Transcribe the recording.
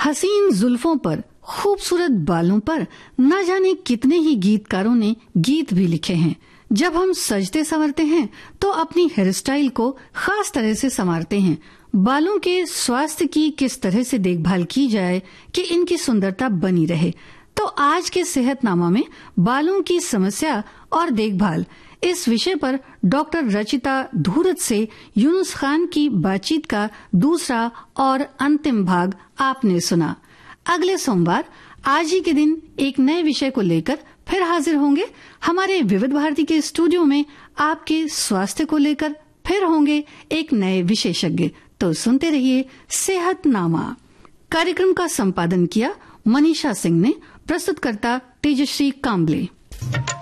हसीन जुल्फों पर, खूबसूरत बालों पर न जाने कितने ही गीतकारों ने गीत भी लिखे हैं। जब हम सजते संवरते हैं तो अपनी हेयर स्टाइल को खास तरह से संवारते हैं। बालों के स्वास्थ्य की किस तरह से देखभाल की जाए कि इनकी सुंदरता बनी रहे, तो आज के सेहतनामा में बालों की समस्या और देखभाल इस विषय पर डॉक्टर रचिता धूरत से यूनुस खान की बातचीत का दूसरा और अंतिम भाग आपने सुना। अगले सोमवार आज ही के दिन एक नए विषय को लेकर फिर हाजिर होंगे। हमारे विविध भारती के स्टूडियो में आपके स्वास्थ्य को लेकर फिर होंगे एक नए विशेषज्ञ। तो सुनते रहिए सेहतनामा। कार्यक्रम का संपादन किया मनीषा सिंह ने, प्रस्तुतकर्ता तेजश्री काम्बले।